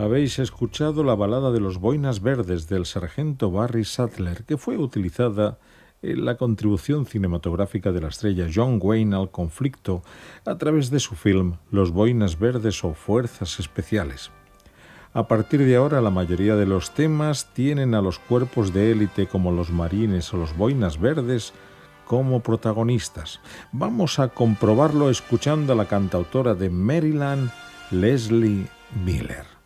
Habéis escuchado la balada de los Boinas Verdes del sargento Barry Sadler, que fue utilizada en la contribución cinematográfica de la estrella John Wayne al conflicto a través de su film Los Boinas Verdes o Fuerzas Especiales. A partir de ahora, la mayoría de los temas tienen a los cuerpos de élite como los marines o los Boinas Verdes como protagonistas. Vamos a comprobarlo escuchando a la cantautora de Maryland, Leslie Miller.